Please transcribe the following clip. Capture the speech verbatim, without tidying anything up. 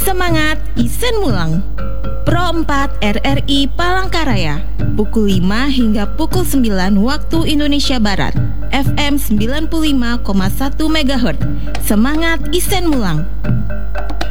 Semangat Isen Mulang. Pro empat R R I Palangkaraya, pukul lima hingga pukul sembilan waktu Indonesia Barat, F M sembilan puluh lima koma satu megahertz. Semangat Isen Mulang.